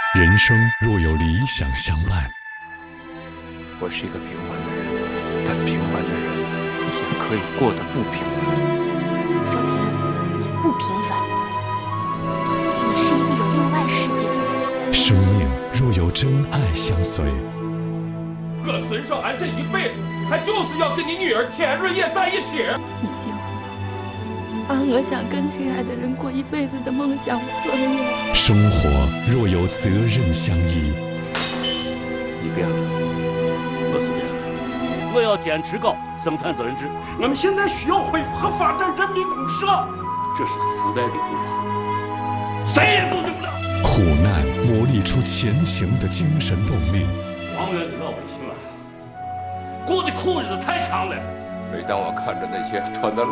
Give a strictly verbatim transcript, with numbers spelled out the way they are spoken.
人生若有理想相伴， 我是一个平凡的人，但平凡的人也可以过得不平凡。 若平，你不平凡，你是一个有另外世界的人。 生命若有真爱相随， 我孙少安这一辈子，他就是要跟你女儿田瑞叶在一起。 你结婚，把我想跟心爱的人过一辈子的梦想破灭。 生活若有责任相依， 你变了，我是变了。 我要坚持搞生产责任制。 我们现在需要恢复和发展人民公社， 这是时代的步伐，谁也动不了。 苦难磨砺出前行的精神动力。 王源的老百姓啊，过的苦日子太长了。 每当我看着那些穿的